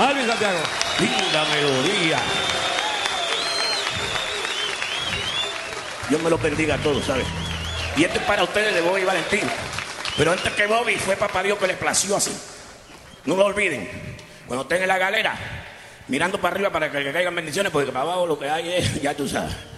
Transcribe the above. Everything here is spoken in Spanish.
Alvin Santiago. Linda melodía. Dios me lo bendiga a todos, ¿sabes? Y esto es para ustedes de Bobby Valentín. Pero antes que Bobby fue papá Dios que le plació así. No lo olviden. Cuando estén en la galera, mirando para arriba para que caigan bendiciones, porque para abajo lo que hay es, ya tú sabes.